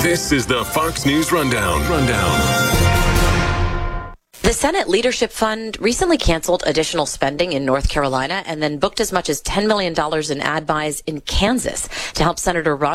This is the Fox News Rundown. The Senate Leadership Fund recently canceled additional spending in North Carolina and then booked as much as $10 million in ad buys in Kansas to help Senator Ron